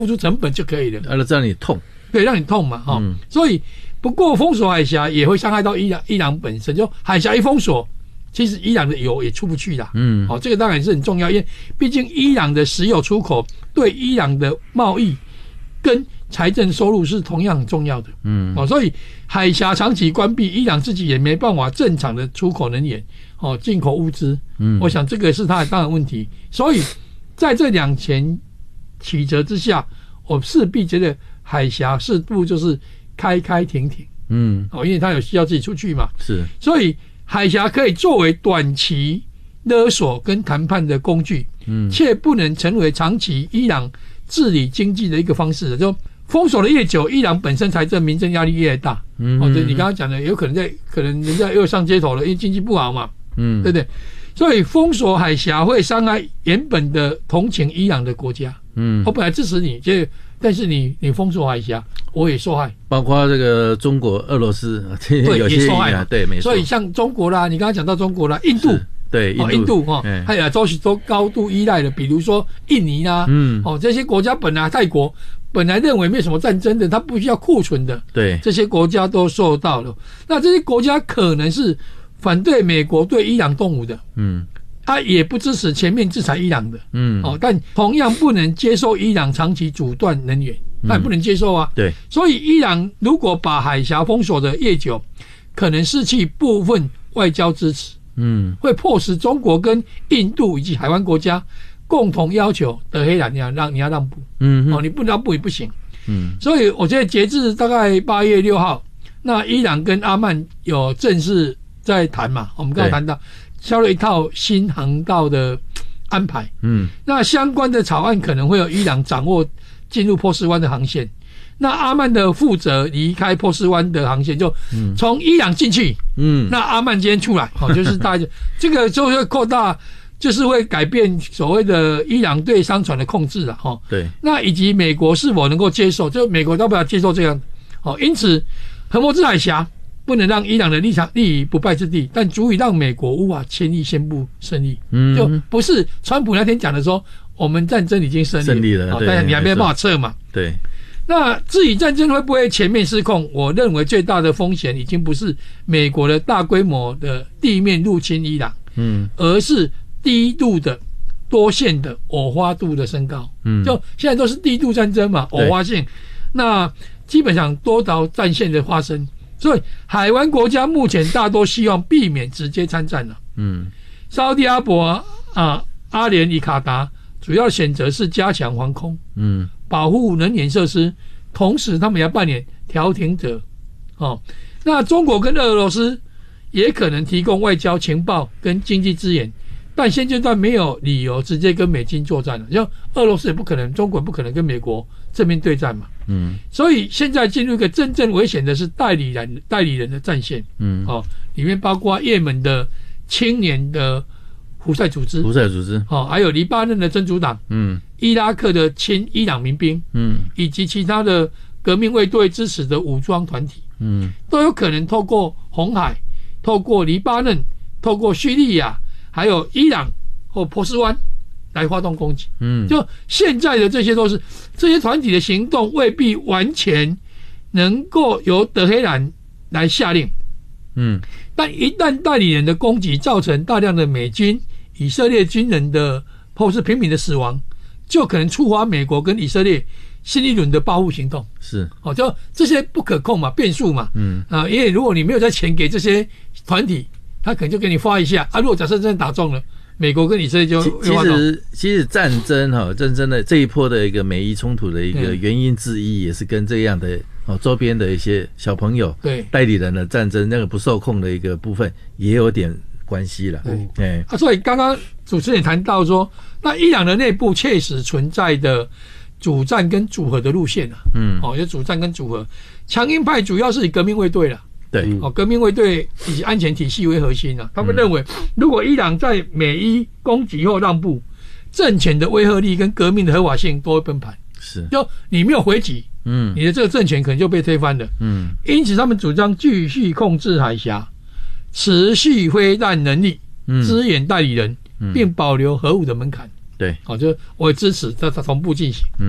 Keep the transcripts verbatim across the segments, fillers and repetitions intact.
付出成本就可以了， 啊，让你痛， 对，让你痛嘛，哈、哦嗯。所以，不过封锁海峡也会伤害到伊朗，伊朗本身就海峡一封锁，其实伊朗的油也出不去啦，嗯，好、哦，这个当然是很重要，因为毕竟伊朗的石油出口对伊朗的贸易跟财政收入是同样很重要的，嗯，哦，所以海峡长期关闭，伊朗自己也没办法正常的出口能源，哦，进口物资，嗯，我想这个是它的当然问题，所以在这两前曲折之下，我势必觉得海峡适度就是开开停停，嗯，哦，因为它有需要自己出去嘛， 是， 所以海峡可以作为短期勒索跟谈判的工具，嗯，却不能成为长期伊朗治理经济的一个方式。就封锁的越久，伊朗本身财政民生压力越大，嗯，哦，对，你刚刚讲的，有可能在可能人家又上街头了，因为经济不好嘛，嗯，对不对？所以封锁海峡会伤害原本的同情伊朗的国家。嗯，我本来支持你，就但是你你封锁海峡，我也受害。 包括这个中国、俄罗斯， 对， 有些也受害嘛， 对，没错。 所以像中国啦，你刚刚讲到中国啦，印度， 对，印度， 哦、印度哈，还有都是都高度依赖的，比如说印尼啦，嗯，哦，这些国家本来泰国本来认为没有什么战争的，它不需要库存的， 对， 这些国家都受到了。那这些国家可能是反对美国对伊朗动武的，嗯。他也不支持全面制裁伊朗的，嗯，哦，但同样不能接受伊朗长期阻断能源，他也不能接受啊。 对， 所以伊朗如果把海峡封锁的越久，可能失去部分外交支持，嗯，会迫使中国跟印度以及海湾国家共同要求德黑兰你要让你要让步，嗯，哦，你不让步也不行，嗯，所以我觉得截至大概八月六号，那伊朗跟阿曼有正式在谈嘛，我们刚才谈到。销了一套新航道的安排，嗯，那相关的草案可能会有伊朗掌握进入波斯湾的航线，那阿曼的负责离开波斯湾的航线，就从伊朗进去，嗯，那阿曼今天出来，哦，就是大家这个就会扩大，就是会改变所谓的伊朗对商船的控制了，哈， 对， 那以及美国是否能够接受，就美国要不要接受这样，哦，因此荷姆兹海峡。不能让伊朗的立场立于不败之地，但足以让美国无法轻易宣布胜利。嗯，就不是川普那天讲的说，我们战争已经胜利了， 胜利了， 但你还没有办法撤嘛。 对。 那至于战争会不会全面失控，我认为最大的风险已经不是美国的大规模的地面入侵伊朗，嗯，而是低度的、多线的偶发度的升高。嗯，就现在都是低度战争嘛，偶发性，那基本上多条战线的发生。所以，海湾国家目前大多希望避免直接参战了。嗯，沙烏地阿拉伯啊、阿联与卡达主要选择是加强防空，嗯，保护能源设施，同时他们也要扮演调停者。哦，那中国跟俄罗斯也可能提供外交情报跟经济资源，但现阶段没有理由直接跟美军作战了。像俄罗斯也不可能，中国也不可能跟美国正面对战嘛。嗯，所以现在进入一个真正危险的是代理人代理人的战线，嗯，哦，里面包括也门的青年的胡塞组织， 胡塞组织， 哦，还有黎巴嫩的真主党，嗯，伊拉克的亲伊朗民兵，嗯，以及其他的革命卫队支持的武装团体，嗯，都有可能透过红海、透过黎巴嫩、透过叙利亚，还有伊朗或波斯湾。来发动攻击，嗯，就现在的这些都是这些团体的行动未必完全能够由德黑兰来下令，嗯，但一旦代理人的攻击造成大量的美军、以色列军人的或是平民的死亡，就可能触发美国跟以色列新一轮的报复行动。 是， 哦，就这些不可控嘛，变数嘛，嗯啊，因为如果你没有再钱给这些团体，他可能就给你发一下啊，如果假设真的打中了。美国跟以色列就其实其实战争哈，战争的这一波的一个美伊冲突的一个原因之一，也是跟这样的哦周边的一些小朋友对代理人的战争那个不受控的一个部分也有点关系了。对，哎啊，所以刚刚主持人也谈到说，那伊朗的内部确实存在的主战跟组合的路线啊，嗯，哦，有主战跟组合，强硬派主要是以革命卫队了。 对， 哦，革命卫队以及安全体系为核心啊。他们认为，如果伊朗在美伊攻击后让步，政权的威慑力跟革命的合法性都会崩盘。 是， 就你没有回击，嗯，你的这个政权可能就被推翻了。嗯，因此他们主张继续控制海峡，持续挥弹能力，嗯，支援代理人，嗯，并保留核武的门槛。 对， 好，就我支持它它同步进行。嗯，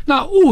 那务